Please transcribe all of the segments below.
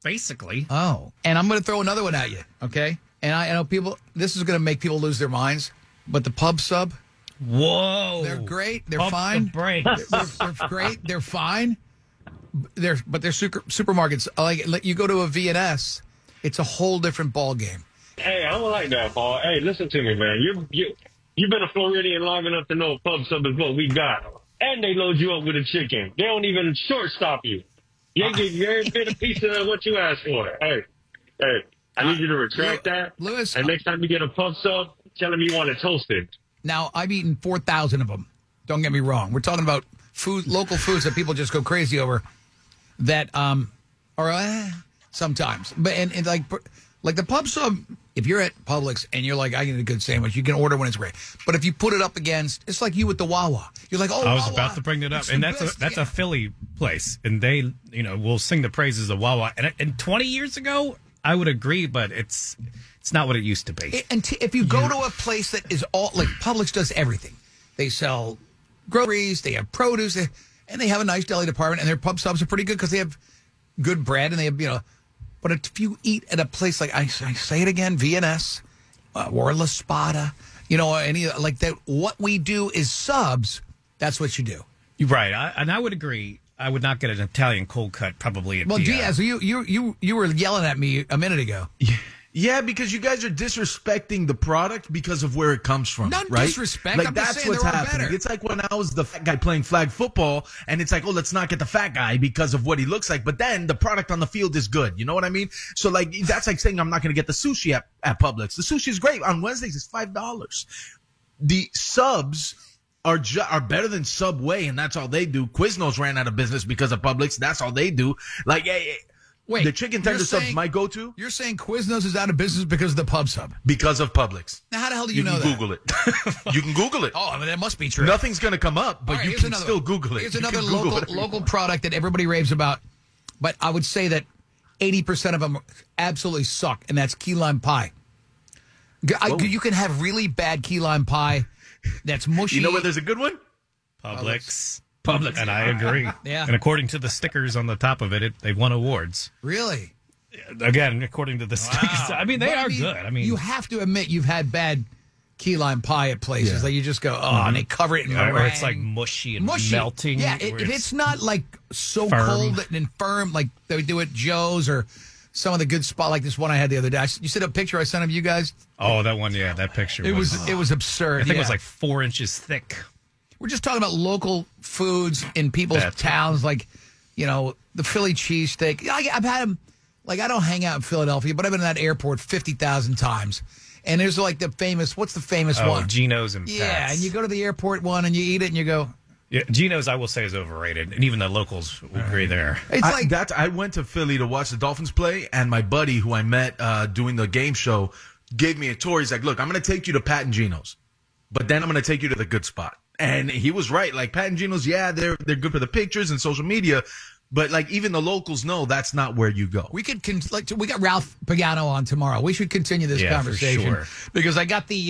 basically. Oh, and I'm going to throw another one at you, okay? And I know people, this is going to make people lose their minds, but the pub sub, Whoa. they're great. They're Pump fine. the brakes. They're great. They're fine. They're supermarkets. Like you go to a V&S, it's a whole different ball game. Hey, I don't like that, Paul. Hey, listen to me, man. You've been a Floridian long enough to know pub sub is what we got. And they load you up with a chicken. They don't even shortstop you. You get every bit of piece of what you asked for. Hey, I need you to retract that. Lewis, and next time you get a pub sub, tell them you want it toasted. Now, I've eaten 4,000 of them. Don't get me wrong. We're talking about local foods that people just go crazy over that are sometimes. But and like the pub sub, if you're at Publix and you're like, I need a good sandwich, you can order when it's great. But if you put it up against, it's like you with the Wawa. You're like, I was about to bring it up, and that's a Philly place, and they will sing the praises of Wawa. And 20 years ago, I would agree, but it's not what it used to be. If you go to a place that is all like Publix does everything, they sell groceries, they have produce, and they have a nice deli department, and their pub subs are pretty good because they have good bread and they have But if you eat at a place like, I say it again, V&S or La Spada, any like that, what we do is subs. That's what you do. You're right. And I would agree. I would not get an Italian cold cut probably at Diaz, you were yelling at me a minute ago. Yeah, because you guys are disrespecting the product because of where it comes from. Not right? disrespect. Like, I'm that's just saying what's they're all happening. better. It's like when I was the fat guy playing flag football, and it's like, oh, let's not get the fat guy because of what he looks like. But then the product on the field is good. You know what I mean? So, like, that's like saying I'm not going to get the sushi at Publix. The sushi is great. On Wednesdays, it's $5. The subs are better than Subway, and that's all they do. Quiznos ran out of business because of Publix. That's all they do. Like, wait, the chicken tender sub's my go-to. You're saying Quiznos is out of business because of the pub sub? Because of Publix. Now, how the hell do you know that? You can Google it. You can Google it. Oh, I mean, that must be true. Nothing's going to come up, but you can still Google it. Here's another local product that everybody raves about, but I would say that 80% of them absolutely suck, and that's key lime pie. You can have really bad key lime pie that's mushy. You know where there's a good one? Publix. And I agree. Yeah. And according to the stickers on the top of it, they've won awards. Really? Again, according to the stickers. I mean, they are good. I mean, you have to admit you've had bad key lime pie at places that you just go, and they cover it in meringue. Or it's like mushy and melting. Yeah, if it's not like so firm. cold and firm like they do at Joe's or some of the good spot like this one I had the other day. You see the picture I sent of you guys? Oh, that one, yeah, that picture. It was absurd. I think it was like 4 inches thick. We're just talking about local foods in people's towns, like, the Philly cheesesteak. I've had them, like, I don't hang out in Philadelphia, but I've been in that airport 50,000 times. And there's like what's the famous one? Geno's and Pat's. Yeah, and you go to the airport one and you eat it and you go. Yeah, Geno's, I will say, is overrated. And even the locals will agree there. I went to Philly to watch the Dolphins play, and my buddy who I met doing the game show gave me a tour. He's like, look, I'm going to take you to Pat and Geno's, but then I'm going to take you to the good spot. And he was right. Like, Pat and Geno's, yeah, they're good for the pictures and social media, but like even the locals know that's not where you go. We could we got Ralph Pagano on tomorrow. We should continue this conversation for sure. Because I got the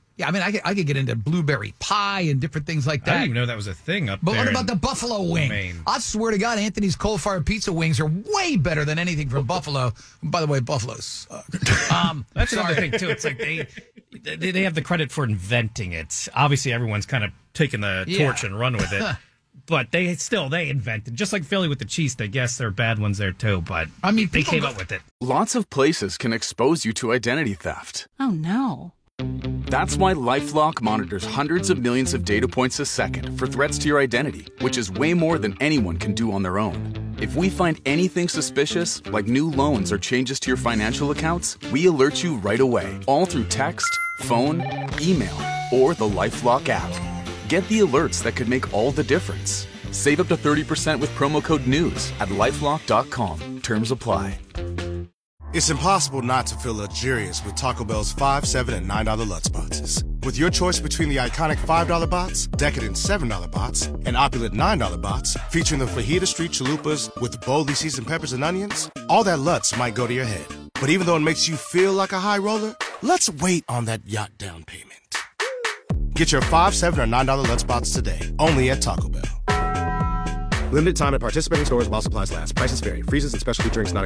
I could get into blueberry pie and different things like that. I didn't even know that was a thing up there. But what about the in buffalo wing? Maine. I swear to God, Anthony's coal-fired pizza wings are way better than anything from Buffalo. By the way, Buffalo's. That's another thing too. It's like they have the credit for inventing it. Obviously, everyone's kind of taken the torch and run with it. But they invented, just like Philly with the cheesesteak. Yes, there are bad ones there too, but I mean, they came up with it. Lots of places can expose you to identity theft. Oh no. That's why LifeLock monitors hundreds of millions of data points a second for threats to your identity, which is way more than anyone can do on their own. If we find anything suspicious, like new loans or changes to your financial accounts, we alert you right away, all through text, phone, email, or the LifeLock app. Get the alerts that could make all the difference. Save up to 30% with promo code NEWS at LifeLock.com. Terms apply. It's impossible not to feel luxurious with Taco Bell's $5, $7, and $9 Lutz boxes. With your choice between the iconic $5 bots, decadent $7 bots, and opulent $9 bots, featuring the Fajita Street Chalupas with boldly seasoned peppers and onions, all that Lutz might go to your head. But even though it makes you feel like a high roller, let's wait on that yacht down payment. Get your $5, $7, or $9 Lutz bots today, only at Taco Bell. Limited time at participating stores while supplies last. Prices vary. Freezes and specialty drinks not